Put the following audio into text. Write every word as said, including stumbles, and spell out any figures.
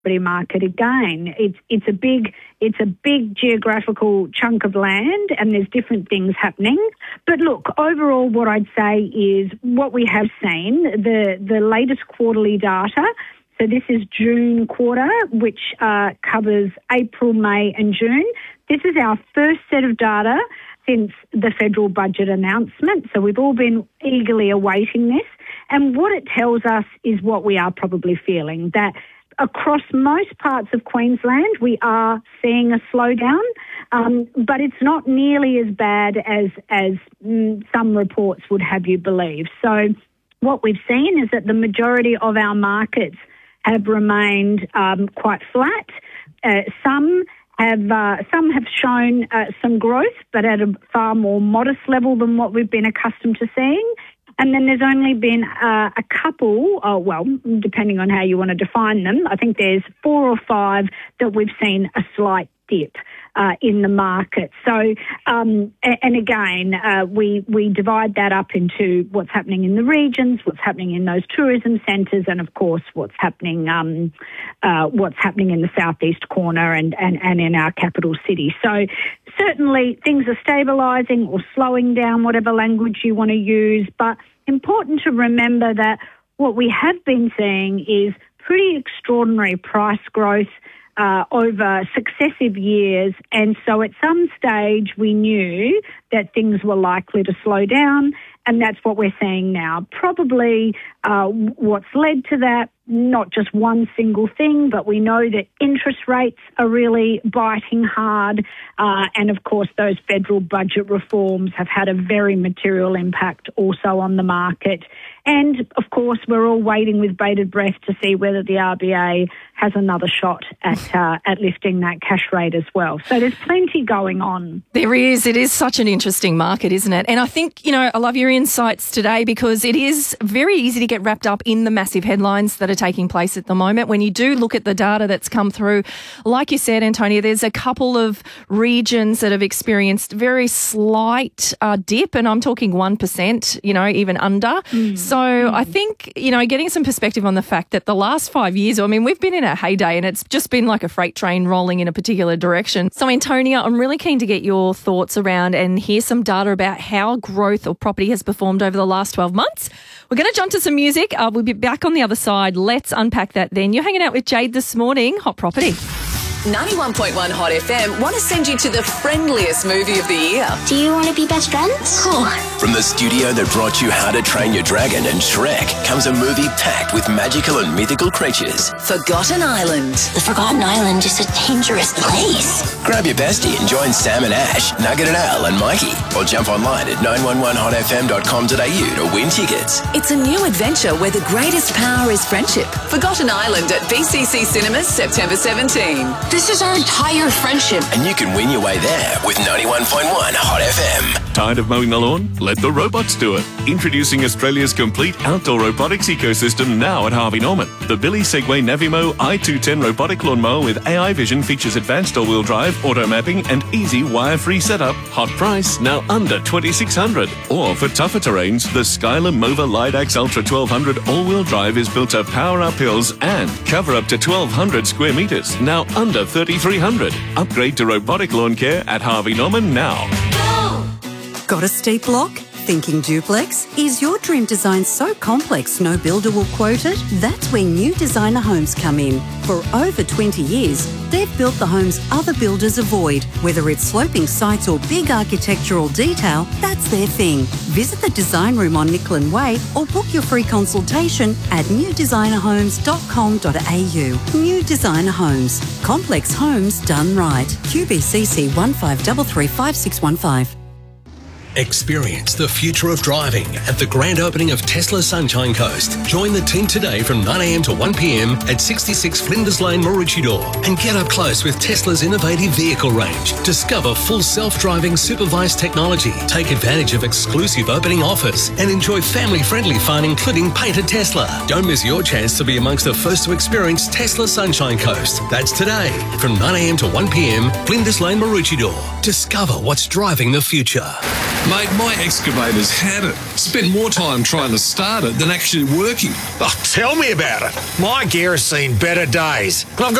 property market again. It's it's a big it's a big geographical chunk of land, and there's different things happening. But look, overall, what I'd say is what we have seen, the the latest quarterly data. So this is June quarter, which uh, covers April, May, and June. This is our first set of data since the federal budget announcement. So we've all been eagerly awaiting this. And what it tells us is what we are probably feeling, that across most parts of Queensland, we are seeing a slowdown, um, but it's not nearly as bad as, as mm, some reports would have you believe. So what we've seen is that the majority of our markets have remained um, quite flat. Uh, some have uh, some have shown uh, some growth, but at a far more modest level than what we've been accustomed to seeing. And then there's only been uh, a couple, uh, well, depending on how you want to define them, I think there's four or five that we've seen a slight dip uh, in the market. So, um, and again, uh, we we divide that up into what's happening in the regions, what's happening in those tourism centres, and of course what's happening um, uh, what's happening in the southeast corner and, and, and in our capital city. So certainly things are stabilising or slowing down, whatever language you want to use, but important to remember that what we have been seeing is pretty extraordinary price growth uh, over successive years. And so at some stage we knew that things were likely to slow down, and that's what we're seeing now. Probably uh, what's led to that, not just one single thing, but we know that interest rates are really biting hard. Uh, and of course, those federal budget reforms have had a very material impact also on the market. And of course, we're all waiting with bated breath to see whether the R B A has another shot at uh, at lifting that cash rate as well. So there's plenty going on. There is. It is such an interesting market, isn't it? And I think, you know, I love your insights today because it is very easy to get wrapped up in the massive headlines that are taking place at the moment. When you do look at the data that's come through, like you said, Antonia, there's a couple of regions that have experienced very slight uh, dip, and I'm talking one percent, you know, even under. Mm. So mm. I think, you know, getting some perspective on the fact that the last five years, I mean, we've been in a heyday and it's just been like a freight train rolling in a particular direction. So, Antonia, I'm really keen to get your thoughts around and hear some data about how growth or property has performed over the last twelve months. We're going to jump to some music. Uh, we'll be back on the other side. Let's unpack that then. You're hanging out with Jade this morning. Hot Property. ninety-one point one Hot F M want to send you to the friendliest movie of the year. Do you want to be best friends? Cool. From the studio that brought you How to Train Your Dragon and Shrek comes a movie packed with magical and mythical creatures. Forgotten Island. The Forgotten Island is a dangerous place. Grab your bestie and join Sam and Ash, Nugget and Al and Mikey. Or jump online at nine one one hot f m dot com dot a u to win tickets. It's a new adventure where the greatest power is friendship. Forgotten Island at B C C Cinemas September seventeenth. This is our entire friendship. And you can win your way there with ninety-one point one Hot F M. Tired of mowing the lawn? Let the robots do it. Introducing Australia's complete outdoor robotics ecosystem now at Harvey Norman. The Billy Segway Navimo i two ten robotic lawnmower with A I vision features advanced all-wheel drive, auto mapping and easy wire-free setup. Hot price, now under twenty-six hundred dollars. Or for tougher terrains, the Skyler Mova Lidax Ultra twelve hundred all-wheel drive is built to power up hills and cover up to twelve hundred square metres, now under thirty-three hundred dollars. Upgrade to robotic lawn care at Harvey Norman now. Got a steep block? Thinking duplex? Is your dream design so complex no builder will quote it? That's where New Designer Homes come in. For over twenty years, they've built the homes other builders avoid. Whether it's sloping sites or big architectural detail, that's their thing. Visit the design room on Nicklin Way or book your free consultation at new designer homes dot com dot a u. New Designer Homes. Complex homes done right. Q B C C one five three three five six one five. Experience the future of driving at the grand opening of Tesla Sunshine Coast. Join the team today from nine a m to one p m at sixty-six Flinders Lane, Maroochydore, and get up close with Tesla's innovative vehicle range. Discover full self-driving supervised technology, take advantage of exclusive opening offers, and enjoy family-friendly fun including Painted Tesla. Don't miss your chance to be amongst the first to experience Tesla Sunshine Coast. That's today from nine a m to one p m, Flinders Lane, Maroochydore. Discover what's driving the future. Mate, my excavator's had it. Spent more time trying to start it than actually working. Oh, tell me about it. My gear has seen better days. And I've got